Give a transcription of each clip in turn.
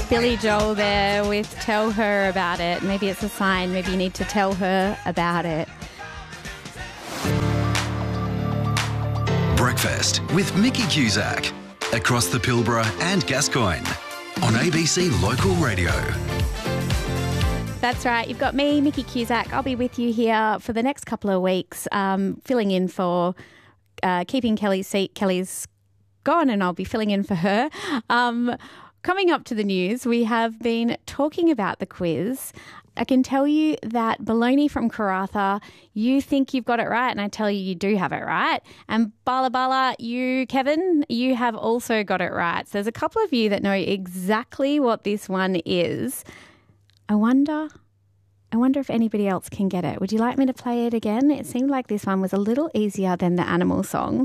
Billy Joel there with Tell Her About It. Maybe it's a sign. Maybe you need to tell her about it. Breakfast with Mickey Cusack across the Pilbara and Gascoyne on ABC Local Radio. That's right. You've got me, Mickey Cusack. I'll be with you here for the next couple of weeks, filling in for keeping Kelly's seat. Kelly's gone and I'll be filling in for her. Coming up to the news, we have been talking about the quiz. I can tell you that Baloney from Karratha, you think you've got it right, and I tell you do have it right. And Bala Bala, you, Kevin, you have also got it right. So there's a couple of you that know exactly what this one is. I wonder if anybody else can get it. Would you like me to play it again? It seemed like this one was a little easier than the animal song.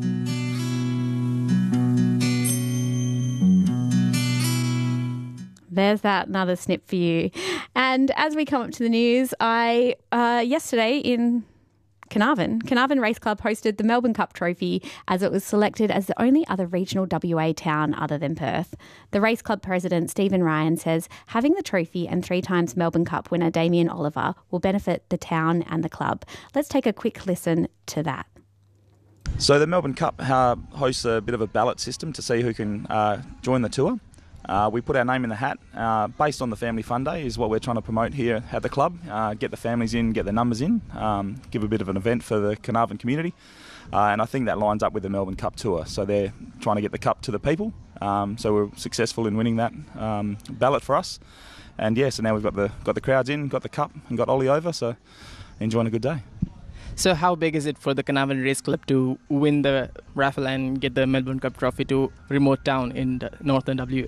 There's that, another snip for you. And as we come up to the news, yesterday in Carnarvon Race Club hosted the Melbourne Cup Trophy as it was selected as the only other regional WA town other than Perth. The Race Club president, Stephen Ryan, says having the trophy and 3 times Melbourne Cup winner Damien Oliver will benefit the town and the club. Let's take a quick listen to that. So the Melbourne Cup hosts a bit of a ballot system to see who can join the tour. We put our name in the hat based on the Family Fun Day is what we're trying to promote here at the club. Get the families in, get the numbers in, give a bit of an event for the Carnarvon community. And I think that lines up with the Melbourne Cup Tour. So they're trying to get the cup to the people. So we're successful in winning that ballot for us. And yeah, so now we've got the crowds in, got the cup and got Ollie over. So enjoying a good day. So how big is it for the Carnarvon Race Club to win the raffle and get the Melbourne Cup trophy to remote town in the northern WA?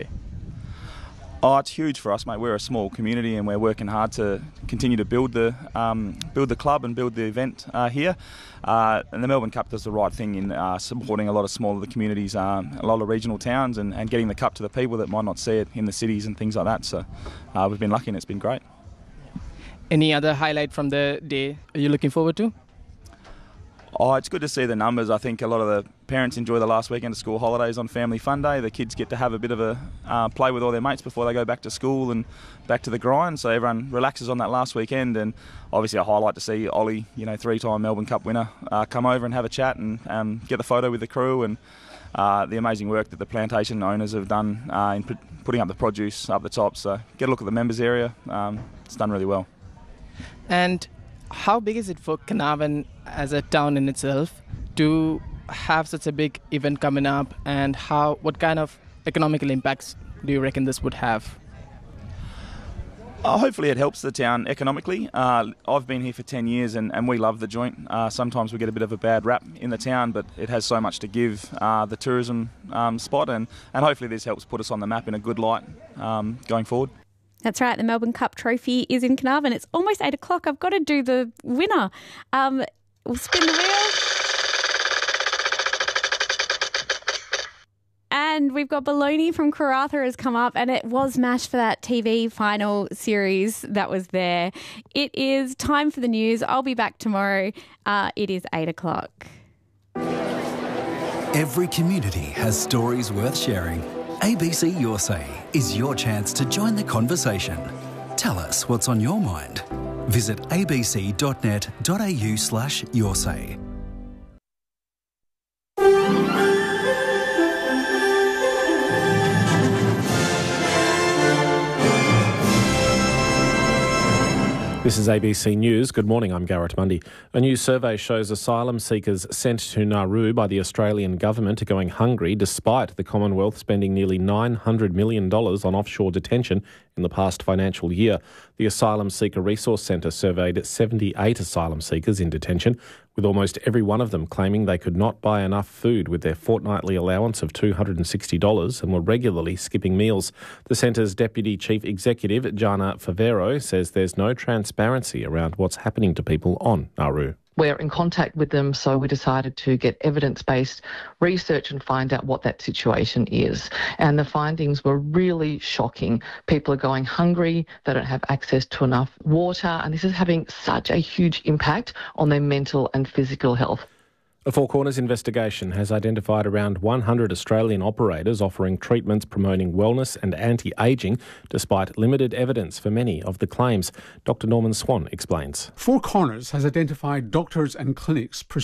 Oh, it's huge for us, mate. We're a small community and we're working hard to continue to build the club and build the event here. And the Melbourne Cup does the right thing in supporting a lot of smaller communities, a lot of regional towns and getting the cup to the people that might not see it in the cities and things like that. So we've been lucky and it's been great. Any other highlight from the day are you looking forward to? Oh, it's good to see the numbers. I think a lot of the parents enjoy the last weekend of school holidays on Family Fun Day. The kids get to have a bit of a play with all their mates before they go back to school and back to the grind. So everyone relaxes on that last weekend. And obviously a highlight to see Ollie, 3-time Melbourne Cup winner, come over and have a chat and get the photo with the crew and the amazing work that the plantation owners have done in putting up the produce up the top. So get a look at the members area. It's done really well. And how big is it for Carnarvon as a town in itself to have such a big event coming up, and what kind of economical impacts do you reckon this would have? Hopefully it helps the town economically. I've been here for 10 years and we love the joint. Sometimes we get a bit of a bad rap in the town, but it has so much to give the tourism spot and hopefully this helps put us on the map in a good light going forward. That's right. The Melbourne Cup Trophy is in Carnarvon. It's almost 8 o'clock. I've got to do the winner. We'll spin the wheel. And we've got Baloney from Karratha has come up, and it was MASH for that TV final series that was there. It is time for the news. I'll be back tomorrow. It is 8 o'clock. Every community has stories worth sharing. ABC Your Say is your chance to join the conversation. Tell us what's on your mind. Visit abc.net.au/yoursay. This is ABC News. Good morning, I'm Garrett Mundy. A new survey shows asylum seekers sent to Nauru by the Australian government are going hungry despite the Commonwealth spending nearly $900 million on offshore detention in the past financial year. The Asylum Seeker Resource Centre surveyed 78 asylum seekers in detention, with almost every one of them claiming they could not buy enough food with their fortnightly allowance of $260 and were regularly skipping meals. The centre's Deputy Chief Executive, Jana Favero, says there's no transparency around what's happening to people on Nauru. We're in contact with them, so we decided to get evidence-based research and find out what that situation is. And the findings were really shocking. People are going hungry, they don't have access to enough water, and this is having such a huge impact on their mental and physical health. A Four Corners investigation has identified around 100 Australian operators offering treatments promoting wellness and anti-ageing, despite limited evidence for many of the claims. Dr Norman Swan explains. Four Corners has identified doctors and clinics